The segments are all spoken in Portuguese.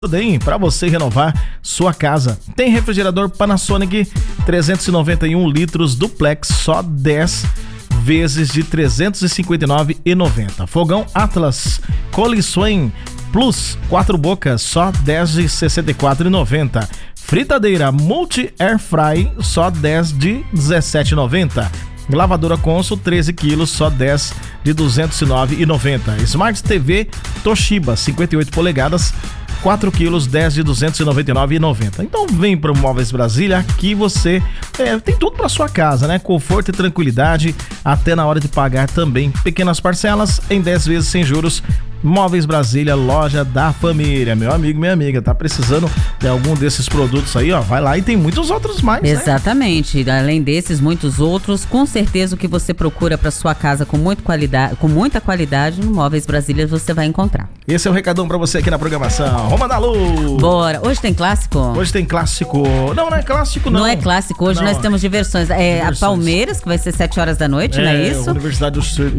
Bem, para você renovar sua casa. Tem refrigerador Panasonic 391 litros duplex, só 10 vezes de R$ 359,90. Fogão Atlas Coliswain Plus 4 bocas, só 10 de R$ 64,90. Fritadeira Multi Air Fry, só 10 de R$ 17,90. Lavadora Consul 13 quilos, só 10 de R$ 209,90. Smart TV Toshiba 58 polegadas, 4 quilos, 10 de R$ 299,90. Então vem para o Móveis Brasília, aqui você tem tudo para sua casa, né? Conforto e tranquilidade, até na hora de pagar também. Pequenas parcelas em 10 vezes sem juros. Móveis Brasília, loja da família. Meu amigo, minha amiga, tá precisando de algum desses produtos aí, ó, vai lá e tem muitos outros mais, Exatamente, né? Além desses, muitos outros, com certeza o que você procura para sua casa com muita qualidade, no Móveis Brasília você vai encontrar. Esse é o recadão para você aqui na programação. Vamos mandar luz! Bora! Hoje tem clássico? Hoje tem clássico. Não é clássico, não. Não é clássico, hoje nós temos diversões. A Palmeiras, que vai ser 7 horas da noite, não é isso? Universidade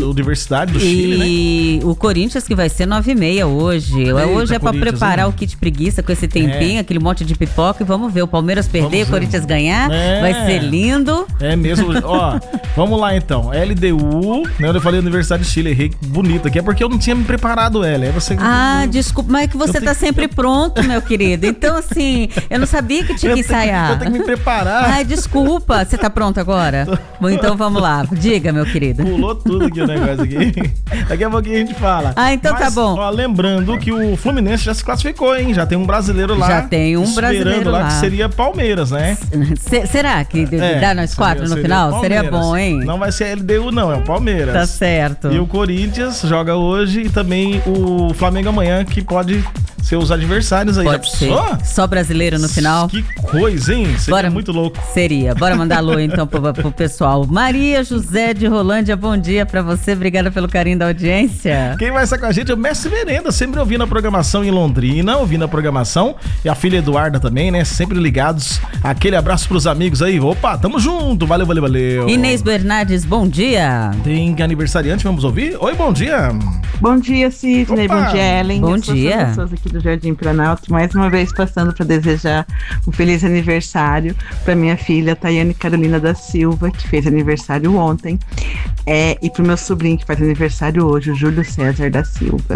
do Chile, né? E o Corinthians, que vai ser 9h30 hoje. Eita, hoje é pra preparar, hein? O kit preguiça com esse tempinho, aquele monte de pipoca, e vamos ver o Palmeiras perder, o Corinthians ganhar, vai ser lindo. É mesmo, ó, vamos lá então, LDU, né, eu falei Universidade do Chile, errei bonito aqui, é porque eu não tinha me preparado, aí você... Desculpa, mas é que você tá sempre pronto, meu querido, então assim, eu não sabia que tinha que ensaiar. Eu tenho que me preparar. Desculpa, você tá pronto agora? Bom, então vamos lá, diga, meu querido. Pulou tudo aqui o negócio aqui, daqui a pouquinho a gente fala. Então tá bom. Ó, lembrando que o Fluminense já se classificou, hein? Já tem um brasileiro lá. Já tem um brasileiro lá. Que seria Palmeiras, né? Será que dá nós quatro no final? Seria bom, hein? Não vai ser LDU, não. É o Palmeiras. Tá certo. E o Corinthians joga hoje e também o Flamengo amanhã, que pode ser os adversários aí. Pode ser. Só brasileiro no final? Que coisa, hein? Seria muito louco. Seria. Bora mandar alô então pro pessoal. Maria José de Rolândia, bom dia pra você. Obrigada pelo carinho da audiência. Quem vai estar com a gente é o Mestre Merenda, sempre ouvindo a programação em Londrina, ouvindo a programação. E a filha Eduarda também, né? Sempre ligados. Aquele abraço pros amigos aí. Opa, tamo junto. Valeu, valeu, valeu. Inês Bernardes, bom dia. Tem aniversariante, vamos ouvir? Oi, bom dia. Bom dia, Sidney. Bom dia, Ellen. Bom dia. Pessoas aqui do Jardim Planalto, mais uma vez passando para desejar um feliz aniversário para minha filha Tayane Carolina da Silva, que fez aniversário ontem, e para o meu sobrinho que faz aniversário hoje, o Júlio César da Silva.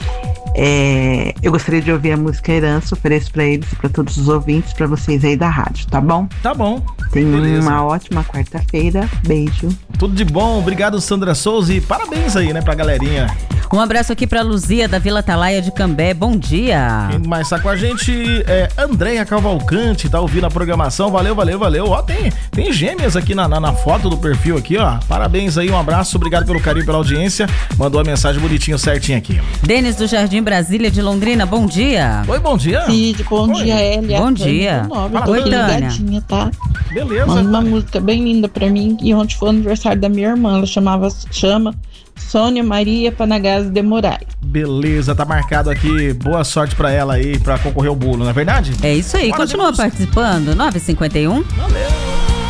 Eu gostaria de ouvir a música Herança, ofereço para eles e para todos os ouvintes, para vocês aí da rádio, tá bom? Tá bom. Tenham uma ótima quarta-feira. Beijo. Tudo de bom, obrigado Sandra Souza e parabéns aí, né, pra galerinha. Um abraço aqui pra Luzia da Vila Atalaia de Cambé, bom dia. Quem mais tá com a gente é Andréia Cavalcante, tá ouvindo a programação, valeu, valeu, valeu. Ó, tem gêmeas aqui na foto do perfil aqui, ó. Parabéns aí, um abraço, obrigado pelo carinho, pela audiência. Mandou a mensagem bonitinho, certinho aqui. Denis do Jardim Brasília de Londrina, bom dia. Oi, bom dia. Cid, bom dia, Elia. Bom dia. Oi, Tânia. Tá? Beleza. Manda uma música bem linda pra mim. E ontem foi o aniversário da minha irmã. Ela chama Sônia Maria Panagazzi de Moraes. Beleza, tá marcado aqui. Boa sorte pra ela aí, pra concorrer ao bolo, não é verdade? É isso aí, continua participando. 9h51. Valeu.